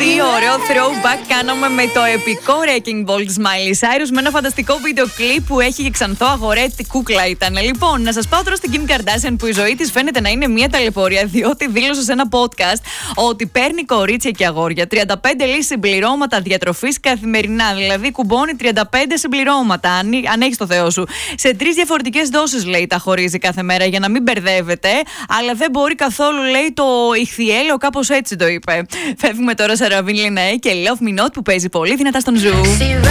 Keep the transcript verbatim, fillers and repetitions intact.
Τι ωραίο throwback κάναμε με το επικό Wrecking Ball της Miley Cyrus με ένα φανταστικό βίντεο κλιπ που έχει και ξανθό αγορέτη, κούκλα ήταν. Λοιπόν, να σας πάω τώρα στην Kim Kardashian που η ζωή της φαίνεται να είναι μια ταλαιπωρία, διότι δήλωσε σε ένα podcast ότι παίρνει κορίτσια και αγόρια τριάντα πέντε λίς συμπληρώματα διατροφής καθημερινά. Δηλαδή κουμπώνει τριάντα πέντε συμπληρώματα, αν, αν έχεις το Θεό σου. Σε τρεις διαφορετικές δόσεις, λέει, τα χωρίζει κάθε μέρα για να μην μπερδεύεται, αλλά δεν μπορεί καθόλου, λέει, το ηχθιέλαιο, κάπως έτσι το είπε. Φεύγουμε τώρα σε Ravin Lenae και Love Me Not που παίζει πολύ δυνατά στον Ζου.